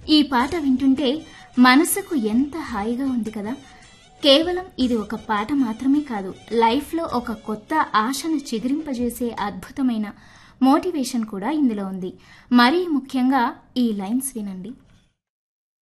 ఈ పాట వింటుంటే మనసుకు ఎంత హాయిగా ఉంది కదా. కేవలం ఇది ఒక పాట మాత్రమే కాదు, లైఫ్లో ఒక కొత్త ఆశను చిగురింపజేసే అద్భుతమైన మోటివేషన్ కూడా ఇందులో ఉంది. మరీ ముఖ్యంగా ఈ లైన్స్ వినండి.